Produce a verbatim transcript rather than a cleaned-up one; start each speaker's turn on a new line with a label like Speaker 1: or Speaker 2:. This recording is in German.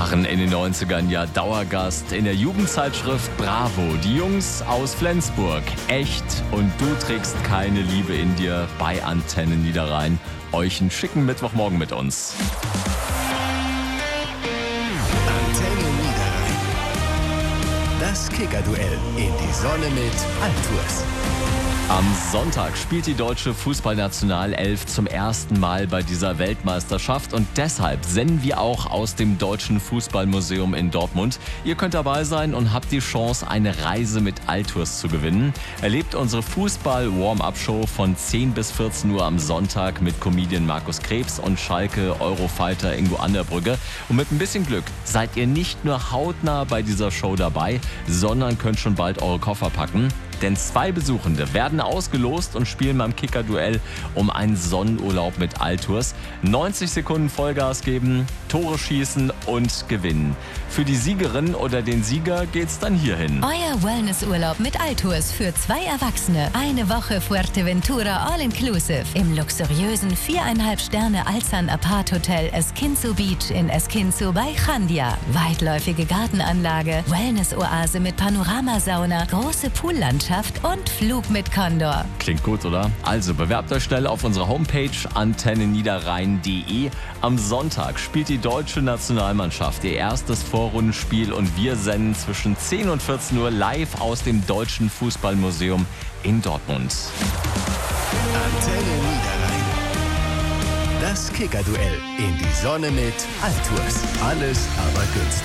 Speaker 1: waren in den neunzigern ja Dauergast in der Jugendzeitschrift Bravo. Die Jungs aus Flensburg. Echt und du trägst keine Liebe in dir bei Antenne Niederrhein. Euch einen schicken Mittwochmorgen mit uns.
Speaker 2: Antenne Niederrhein. Das Kicker-Duell in die Sonne mit Altours.
Speaker 1: Am Sonntag spielt die deutsche Fußballnationalelf zum ersten Mal bei dieser Weltmeisterschaft und deshalb senden wir auch aus dem Deutschen Fußballmuseum in Dortmund. Ihr könnt dabei sein und habt die Chance, eine Reise mit Altours zu gewinnen. Erlebt unsere Fußball-Warm-Up-Show von zehn bis vierzehn Uhr am Sonntag mit Comedian Markus Krebs und Schalke-Eurofighter Ingo Anderbrügge. Und mit ein bisschen Glück seid ihr nicht nur hautnah bei dieser Show dabei, sondern könnt schon bald eure Koffer packen. Denn zwei Besuchende werden ausgelost und spielen beim Kicker-Duell um einen Sonnenurlaub mit Altours. neunzig Sekunden Vollgas geben, Tore schießen und gewinnen. Für die Siegerin oder den Sieger geht's dann hierhin.
Speaker 3: Euer Wellnessurlaub mit Altours für zwei Erwachsene. Eine Woche Fuerteventura All-Inclusive im luxuriösen viereinhalb Sterne Alzan Apart Hotel Esquinzo Beach in Esquinzo bei Chandia. Weitläufige Gartenanlage, Wellness-Oase mit Panoramasauna, große Poollandschaft und Flug mit Condor.
Speaker 1: Klingt gut, oder? Also bewerbt euch schnell auf unserer Homepage antenne niederrhein punkt de. Am Sonntag spielt die deutsche Nationalmannschaft ihr erstes Vorrundenspiel und wir senden zwischen zehn und vierzehn Uhr live aus dem Deutschen Fußballmuseum in Dortmund.
Speaker 2: Antenne Niederrhein. Das Kicker-Duell in die Sonne mit Altours. Alles aber günstig.